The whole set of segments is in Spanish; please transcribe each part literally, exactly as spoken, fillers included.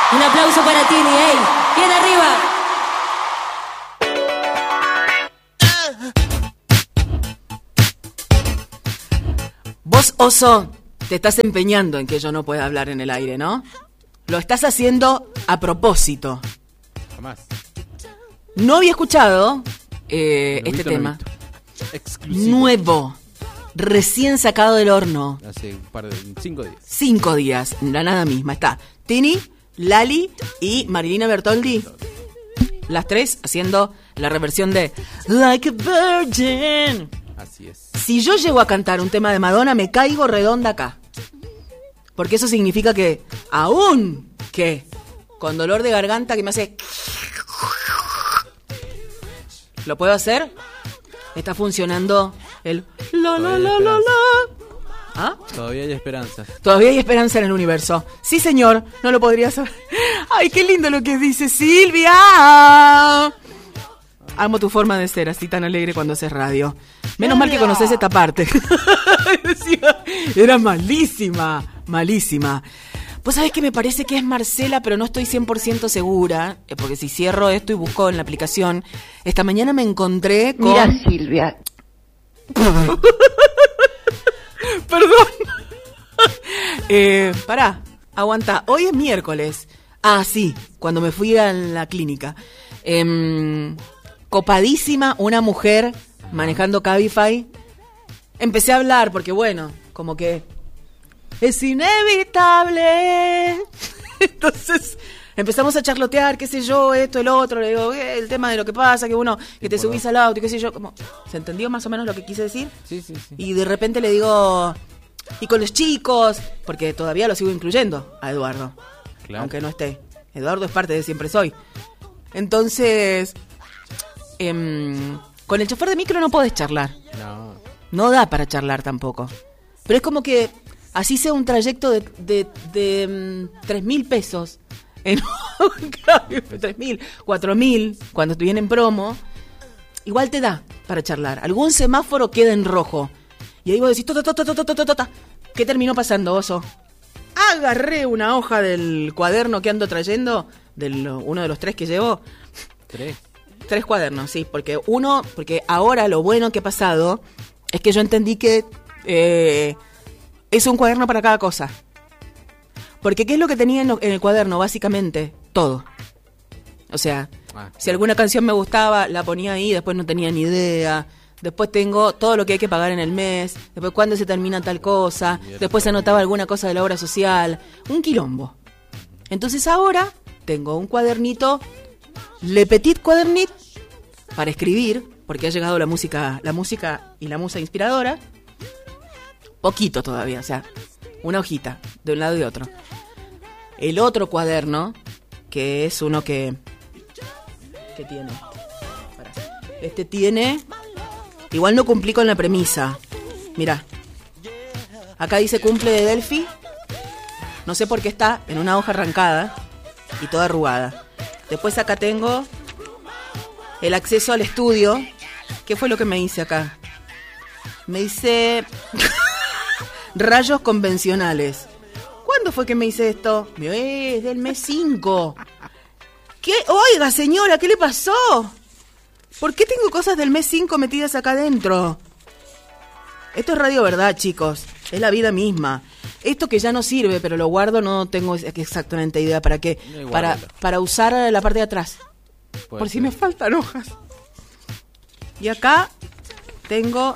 Un aplauso para Tini, ¡ey! ¡Bien arriba! Vos, oso, te estás empeñando en que yo no pueda hablar en el aire, ¿no? Lo estás haciendo a propósito. Jamás. No había escuchado eh, Novito, este tema. novito. Exclusivo. Nuevo. Recién sacado del horno. Hace un par de... cinco días. Cinco días. La nada misma. Está Tini, Lali y Marilina Bertoldi. Las tres haciendo la reversión de Like a Virgin. Así es. Si yo llego a cantar un tema de Madonna, me caigo redonda acá. Porque eso significa que, aún que con dolor de garganta que me hace... ¿Lo puedo hacer? Está funcionando el... La, la, la, la, la. ¿Ah? Todavía hay esperanza. Todavía hay esperanza en el universo. Sí, señor. No lo podría saber. Ay, qué lindo lo que dice Silvia. Amo tu forma de ser, así tan alegre cuando haces radio. Menos mal que conoces esta parte. Era malísima, malísima. Vos sabés que me parece que es Marcela, pero no estoy cien por ciento segura, porque si cierro esto y busco en la aplicación, esta mañana me encontré con... Mira, Silvia. Perdón. eh, pará, aguanta. Hoy es miércoles. Ah, sí, cuando me fui a la clínica. Eh, copadísima, una mujer manejando Cabify. Empecé a hablar porque, bueno, como que es inevitable. Entonces empezamos a charlotear, qué sé yo, esto, el otro. Le digo, eh, el tema de lo que pasa, que uno, que te subís al auto y qué sé yo. Como, ¿se entendió más o menos lo que quise decir? Sí, sí, sí. Y de repente le digo, y con los chicos, porque todavía lo sigo incluyendo a Eduardo. Claro. Aunque no esté. Eduardo es parte de Siempre Soy. Entonces, eh, con el chofer de micro no podés charlar. No. No da para charlar tampoco. Pero es como que así sea un trayecto de, de, de um, tres mil pesos. En tres mil, cuatro mil, cuando vienen en promo, igual te da para charlar. Algún semáforo queda en rojo. Y ahí vos decís, tota, tota, tota, tota, tota. ¿Qué terminó pasando, oso? Agarré una hoja del cuaderno que ando trayendo, del uno de los tres que llevo. ¿Tres? Tres cuadernos, sí, porque uno, porque ahora lo bueno que ha pasado es que yo entendí que eh, es un cuaderno para cada cosa. Porque ¿qué es lo que tenía en, lo, en el cuaderno? Básicamente, todo. O sea, ah, si alguna canción me gustaba, la ponía ahí, después no tenía ni idea. Después tengo todo lo que hay que pagar en el mes. Después cuándo se termina tal cosa. Después anotaba alguna cosa de la obra social. Un quilombo. Entonces ahora tengo un cuadernito, Le Petit Cuadernit, para escribir, porque ha llegado la música, la música y la musa inspiradora. Poquito todavía, o sea, una hojita de un lado y de otro. El otro cuaderno, que es uno que... ¿Qué tiene este? Este tiene... Igual no cumplí con la premisa. Mirá. Acá dice cumple de Delphi. No sé por qué está en una hoja arrancada y toda arrugada. Después acá tengo el acceso al estudio. ¿Qué fue lo que me hice acá? Me hice rayos convencionales. ¿Cuándo fue que me hice esto? Es del mes cinco. ¿Qué? Oiga, señora, ¿qué le pasó? ¿Por qué tengo cosas del mes cinco metidas acá adentro? Esto es radio verdad, chicos. Es la vida misma. Esto que ya no sirve, pero lo guardo, no tengo exactamente idea para qué. No, para, para usar la parte de atrás. Por ser. Si me faltan hojas. Y acá tengo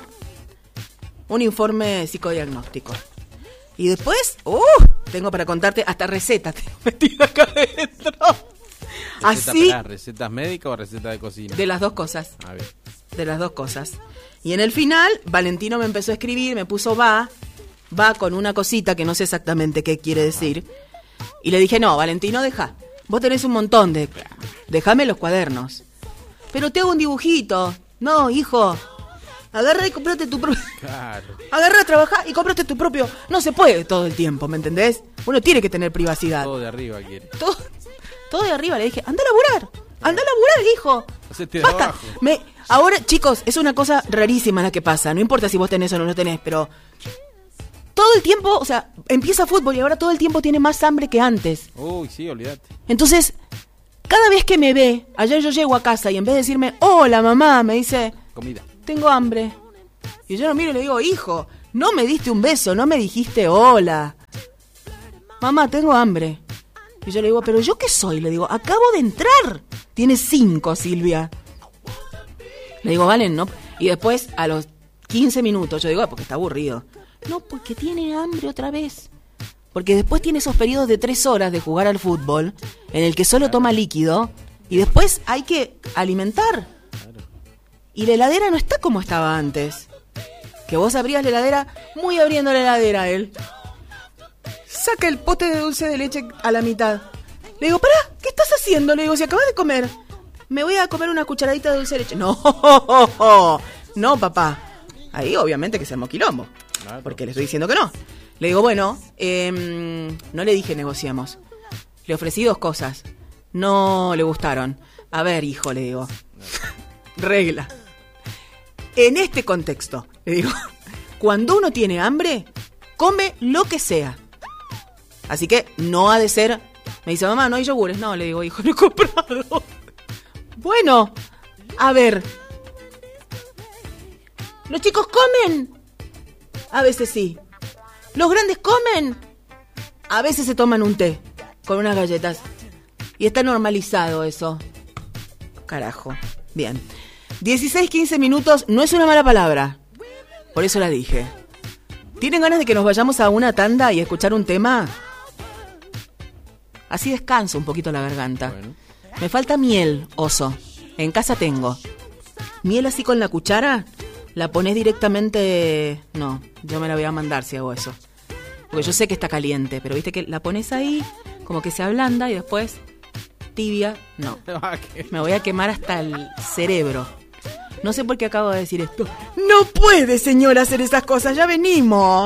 un informe psicodiagnóstico. Y después, uh, tengo para contarte hasta recetas metidas acá adentro. Así. Para, ¿recetas médicas o recetas de cocina? De las dos cosas. A ver. De las dos cosas. Y en el final, Valentino me empezó a escribir, me puso va, va con una cosita que no sé exactamente qué quiere decir. Y le dije, no, Valentino, deja. Vos tenés un montón de... Déjame los cuadernos. Pero te hago un dibujito. No, hijo. Agarra y comprate tu propio... Claro. Agarra a trabajar y comprate tu propio... No se puede todo el tiempo, ¿me entendés? Uno tiene que tener privacidad. Todo de arriba quiere. Todo... Todo de arriba, le dije, anda a laburar, anda a laburar, hijo. Hacete de Basta. abajo. Me, ahora, chicos, es una cosa rarísima la que pasa. No importa si vos tenés o no lo tenés, pero todo el tiempo, o sea, empieza fútbol y ahora todo el tiempo tiene más hambre que antes. Uy, sí, olvídate. Entonces, cada vez que me ve, ayer yo llego a casa y en vez de decirme, hola mamá, me dice, Comida. tengo hambre. Y yo lo miro y le digo, hijo, no me diste un beso, no me dijiste hola. Mamá, tengo hambre. Y yo le digo, pero ¿yo qué soy? Le digo, acabo de entrar. Tiene cinco, Silvia. Le digo, Valen, no. Y después, a los quince minutos, yo digo, ah, porque está aburrido. No, porque tiene hambre otra vez. Porque después tiene esos periodos de tres horas de jugar al fútbol, en el que solo toma líquido, y después hay que alimentar. Y la heladera no está como estaba antes. Que vos abrías la heladera, muy abriendo la heladera él. Saca el pote de dulce de leche a la mitad. Le digo, pará, ¿qué estás haciendo? Le digo, si acabas de comer. Me voy a comer una cucharadita de dulce de leche. No, no, papá. Ahí obviamente que se armó quilombo. Claro. Porque le estoy diciendo que no. Le digo, bueno, eh, no le dije negociamos. Le ofrecí dos cosas. No le gustaron. A ver, hijo, le digo. Regla. En este contexto, le digo, cuando uno tiene hambre, come lo que sea. Así que no ha de ser... Me dice, mamá, ¿no hay yogures? No, le digo, hijo, no he comprado. Bueno, a ver. ¿Los chicos comen? A veces sí. ¿Los grandes comen? A veces se toman un té con unas galletas. Y está normalizado eso. Carajo. Bien. dieciséis, quince minutos no es una mala palabra. Por eso la dije. ¿Tienen ganas de que nos vayamos a una tanda y escuchar un tema? Así descanso un poquito la garganta. Bueno. Me falta miel, oso. En casa tengo. Miel así con la cuchara, la pones directamente... No, yo me la voy a mandar si hago eso. Porque yo sé que está caliente, pero viste que la pones ahí, como que se ablanda y después tibia. No, me voy a quemar hasta el cerebro. No sé por qué acabo de decir esto. No puede, señora, hacer esas cosas, ya venimos.